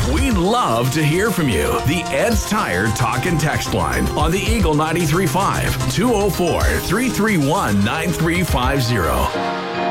We'd love to hear from you. The Ed's Tire Talk and Text line on the Eagle 93.5, 204-331-9350.